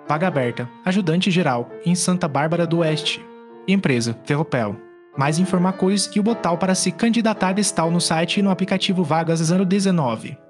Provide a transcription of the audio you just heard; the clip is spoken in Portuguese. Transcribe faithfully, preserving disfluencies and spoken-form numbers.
Vaga aberta, ajudante geral, em Santa Bárbara do Oeste. Empresa, Ferropel. Mais informações e o botão para se candidatar está no site e no aplicativo Vagas zero dezenove.